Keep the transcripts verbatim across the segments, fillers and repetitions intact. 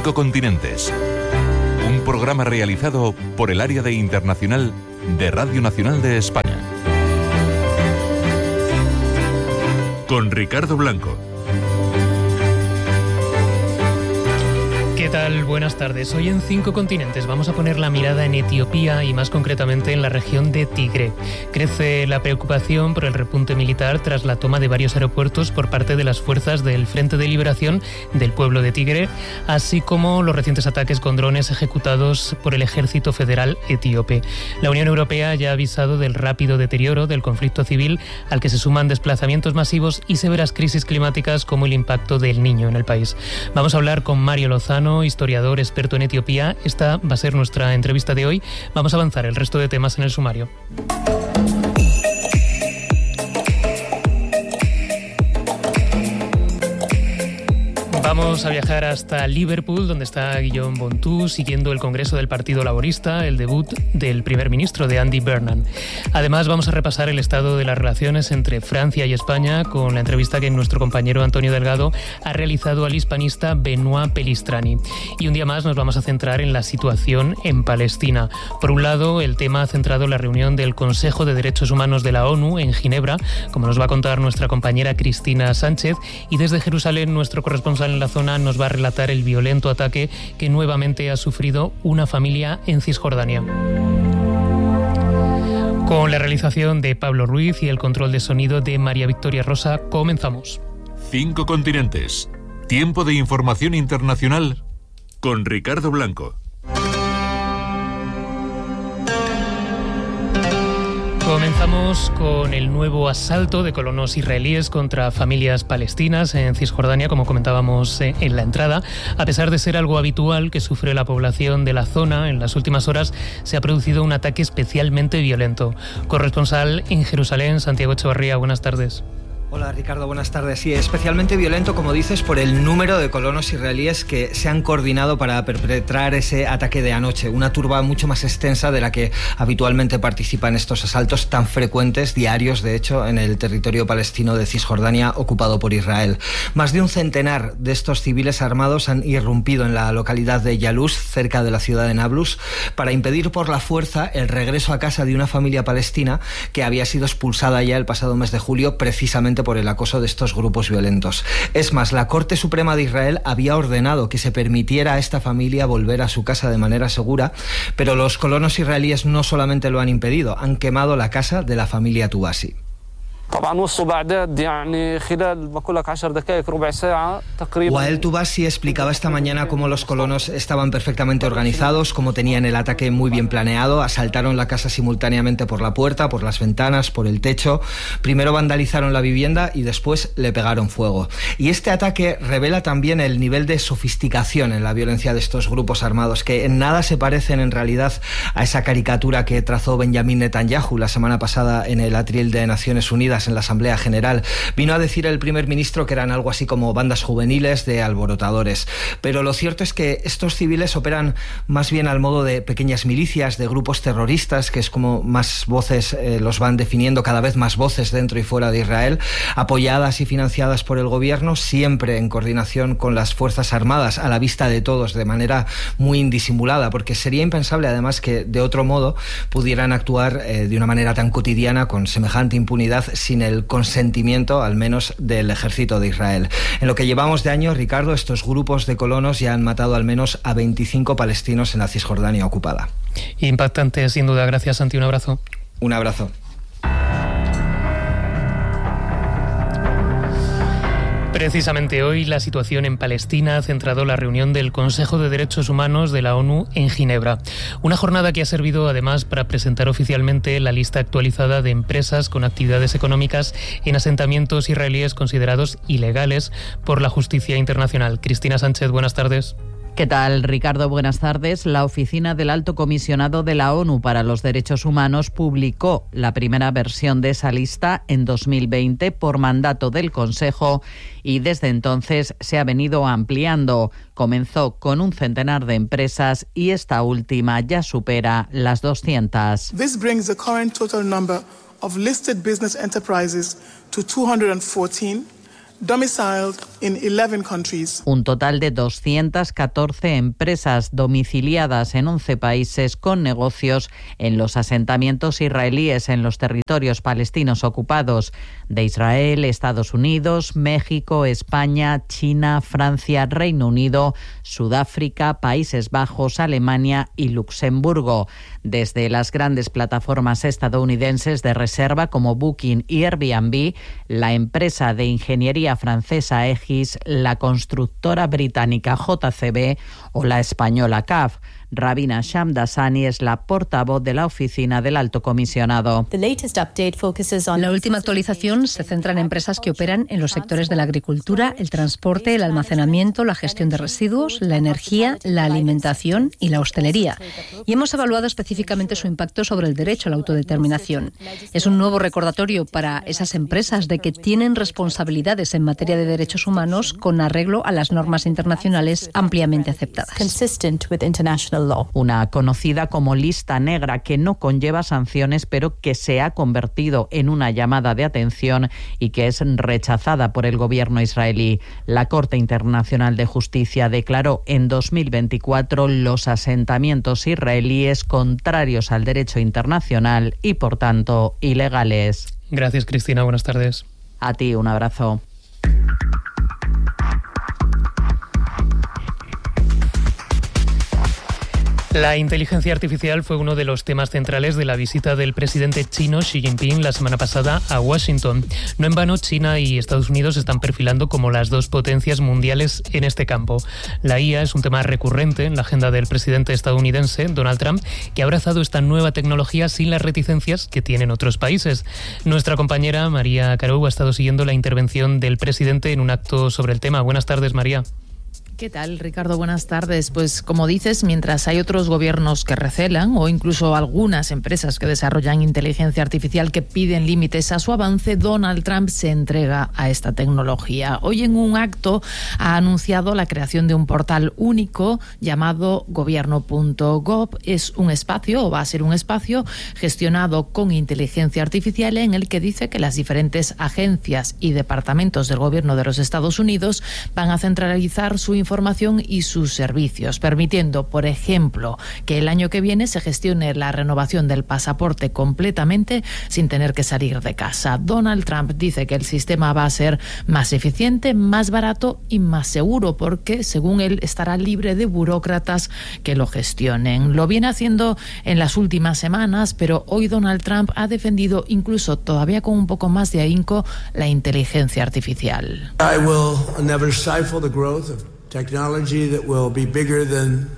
Cinco Continentes. Un programa realizado por el Área de Internacional de Radio Nacional de España. Con Ricardo Blanco. ¿Qué tal? Buenas tardes. Hoy en Cinco Continentes vamos a poner la mirada en Etiopía y más concretamente en la región de Tigre. Crece la preocupación por el repunte militar tras la toma de varios aeropuertos por parte de las fuerzas del Frente de Liberación del Pueblo de Tigre, así como los recientes ataques con drones ejecutados por el Ejército Federal Etíope. La Unión Europea ya ha avisado del rápido deterioro del conflicto civil, al que se suman desplazamientos masivos y severas crisis climáticas como el impacto del Niño en el país. Vamos a hablar con Mario Lozano, historiador experto en Etiopía. Esta va a ser nuestra entrevista de hoy. Vamos a avanzar el resto de temas en el sumario. Vamos a viajar hasta Liverpool, donde está Guillaume Bontou, siguiendo el Congreso del Partido Laborista, el debut del primer ministro, de Andy Burnham. Además, vamos a repasar el estado de las relaciones entre Francia y España con la entrevista que nuestro compañero Antonio Delgado ha realizado al hispanista Benoît Pelistrani. Y un día más nos vamos a centrar en la situación en Palestina. Por un lado, el tema ha centrado la reunión del Consejo de Derechos Humanos de la ONU en Ginebra, como nos va a contar nuestra compañera Cristina Sánchez, y desde Jerusalén nuestro corresponsal en la zona nos va a relatar el violento ataque que nuevamente ha sufrido una familia en Cisjordania. Con la realización de Pablo Ruiz y el control de sonido de María Victoria Rosa, comenzamos. Cinco Continentes. Tiempo de información internacional con Ricardo Blanco. Comenzamos con el nuevo asalto de colonos israelíes contra familias palestinas en Cisjordania, como comentábamos en la entrada. A pesar de ser algo habitual que sufre la población de la zona, en las últimas horas se ha producido un ataque especialmente violento. Corresponsal en Jerusalén, Santiago Echevarría, buenas tardes. Hola Ricardo, buenas tardes. Sí, especialmente violento, como dices, por el número de colonos israelíes que se han coordinado para perpetrar ese ataque de anoche. Una turba mucho más extensa de la que habitualmente participa en estos asaltos tan frecuentes, diarios de hecho, en el territorio palestino de Cisjordania ocupado por Israel. Más de un centenar de estos civiles armados han irrumpido en la localidad de Yaluz, cerca de la ciudad de Nablus, para impedir por la fuerza el regreso a casa de una familia palestina que había sido expulsada ya el pasado mes de julio, precisamente por el acoso de estos grupos violentos. Es más, la Corte Suprema de Israel había ordenado que se permitiera a esta familia volver a su casa de manera segura, pero los colonos israelíes no solamente lo han impedido, han quemado la casa de la familia Tubasi. Wael Tubasi explicaba esta mañana cómo los colonos estaban perfectamente organizados, cómo tenían el ataque muy bien planeado, asaltaron la casa simultáneamente por la puerta, por las ventanas, por el techo. Primero vandalizaron la vivienda y después le pegaron fuego. Y este ataque revela también el nivel de sofisticación en la violencia de estos grupos armados, que en nada se parecen en realidad a esa caricatura que trazó Benjamin Netanyahu la semana pasada en el atril de Naciones Unidas, en la Asamblea General. Vino a decir el primer ministro que eran algo así como bandas juveniles de alborotadores. Pero lo cierto es que estos civiles operan más bien al modo de pequeñas milicias, de grupos terroristas, que es como más voces eh, los van definiendo, cada vez más voces dentro y fuera de Israel, apoyadas y financiadas por el gobierno, siempre en coordinación con las Fuerzas Armadas, a la vista de todos, de manera muy indisimulada, porque sería impensable además que de otro modo pudieran actuar eh, de una manera tan cotidiana, con semejante impunidad, sin el consentimiento, al menos, del ejército de Israel. En lo que llevamos de año, Ricardo, estos grupos de colonos ya han matado al menos a veinticinco palestinos en la Cisjordania ocupada. Impactante, sin duda. Gracias, Santi. Un abrazo. Un abrazo. Precisamente hoy la situación en Palestina ha centrado la reunión del Consejo de Derechos Humanos de la ONU en Ginebra. Una jornada que ha servido además para presentar oficialmente la lista actualizada de empresas con actividades económicas en asentamientos israelíes considerados ilegales por la justicia internacional. Cristina Sánchez, buenas tardes. ¿Qué tal, Ricardo? Buenas tardes. La Oficina del Alto Comisionado de la ONU para los Derechos Humanos publicó la primera versión de esa lista en dos mil veinte por mandato del Consejo y desde entonces se ha venido ampliando. Comenzó con un centenar de empresas y esta última ya supera las doscientas. This brings the current total number of listed business enterprises to two hundred fourteen. domiciled in eleven countries. Un total de doscientas catorce empresas domiciliadas en once países con negocios en los asentamientos israelíes en los territorios palestinos ocupados de Israel, Estados Unidos, México, España, China, Francia, Reino Unido, Sudáfrica, Países Bajos, Alemania y Luxemburgo. Desde las grandes plataformas estadounidenses de reserva como Booking y Airbnb, la empresa de ingeniería francesa Egis, la constructora británica J C B o la española C A F. Rabina Shamdasani es la portavoz de la oficina del Alto Comisionado. La última actualización se centra en empresas que operan en los sectores de la agricultura, el transporte, el almacenamiento, la gestión de residuos, la energía, la alimentación y la hostelería. Y hemos evaluado específicamente su impacto sobre el derecho a la autodeterminación. Es un nuevo recordatorio para esas empresas de que tienen responsabilidades en materia de derechos humanos con arreglo a las normas internacionales ampliamente aceptadas. Una conocida como lista negra que no conlleva sanciones, pero que se ha convertido en una llamada de atención y que es rechazada por el gobierno israelí. La Corte Internacional de Justicia declaró en dos mil veinticuatro los asentamientos israelíes contrarios al derecho internacional y, por tanto, ilegales. Gracias, Cristina. Buenas tardes. A ti, un abrazo. La inteligencia artificial fue uno de los temas centrales de la visita del presidente chino Xi Jinping la semana pasada a Washington. No en vano, China y Estados Unidos se están perfilando como las dos potencias mundiales en este campo. La I A es un tema recurrente en la agenda del presidente estadounidense, Donald Trump, que ha abrazado esta nueva tecnología sin las reticencias que tienen otros países. Nuestra compañera María Carou ha estado siguiendo la intervención del presidente en un acto sobre el tema. Buenas tardes, María. ¿Qué tal, Ricardo? Buenas tardes. Pues como dices, mientras hay otros gobiernos que recelan o incluso algunas empresas que desarrollan inteligencia artificial que piden límites a su avance, Donald Trump se entrega a esta tecnología. Hoy en un acto ha anunciado la creación de un portal único llamado gobierno punto gov. Es un espacio, o va a ser un espacio, gestionado con inteligencia artificial en el que dice que las diferentes agencias y departamentos del gobierno de los Estados Unidos van a centralizar su información información y sus servicios, permitiendo, por ejemplo, que el año que viene se gestione la renovación del pasaporte completamente sin tener que salir de casa. Donald Trump dice que el sistema va a ser más eficiente, más barato y más seguro porque, según él, estará libre de burócratas que lo gestionen. Lo viene haciendo en las últimas semanas, pero hoy Donald Trump ha defendido, incluso todavía con un poco más de ahínco, la inteligencia artificial. I will never stifle the growth of technology that will be bigger than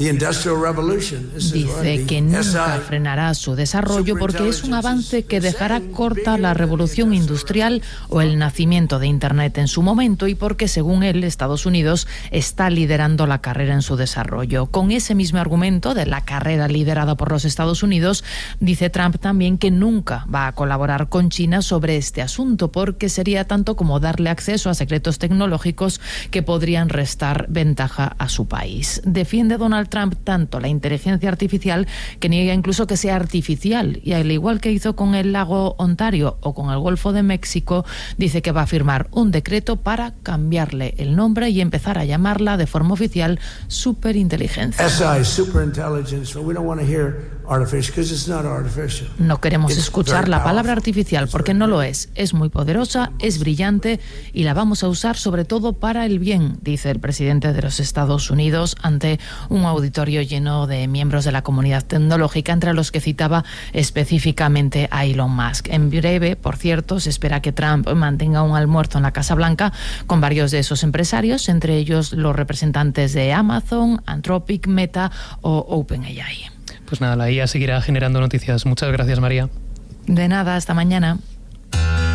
Dice que nunca frenará su desarrollo porque es un avance que dejará corta la revolución industrial o el nacimiento de Internet en su momento y porque, según él, Estados Unidos está liderando la carrera en su desarrollo. Con ese mismo argumento de la carrera liderada por los Estados Unidos, dice Trump también que nunca va a colaborar con China sobre este asunto porque sería tanto como darle acceso a secretos tecnológicos que podrían restar ventaja a su país. Defiende Donald Trump tanto la inteligencia artificial que niega incluso que sea artificial y, al igual que hizo con el lago Ontario o con el Golfo de México, dice que va a firmar un decreto para cambiarle el nombre y empezar a llamarla de forma oficial superinteligencia. No queremos escuchar la palabra artificial porque no lo es. Es muy poderosa, es brillante y la vamos a usar sobre todo para el bien, dice el presidente de los Estados Unidos ante un auditorio lleno de miembros de la comunidad tecnológica, entre los que citaba específicamente a Elon Musk. En breve, por cierto, se espera que Trump mantenga un almuerzo en la Casa Blanca con varios de esos empresarios, entre ellos los representantes de Amazon, Anthropic, Meta o OpenAI. Pues nada, la I A seguirá generando noticias. Muchas gracias, María. De nada, hasta mañana.